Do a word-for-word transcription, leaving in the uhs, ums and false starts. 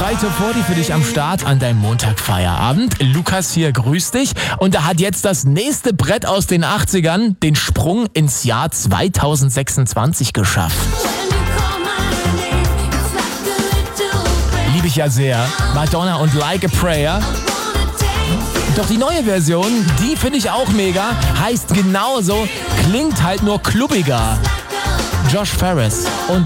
drei Top vierzig für dich am Start an deinem Montagfeierabend. Lukas hier, grüß dich. Und er hat jetzt das nächste Brett aus den achtzigern, den Sprung ins Jahr zweitausendsechsundzwanzig geschafft. Liebe ich ja sehr. Madonna und Like a Prayer. Doch die neue Version, die finde ich auch mega, heißt genauso, klingt halt nur klubbiger. Josh Ferris und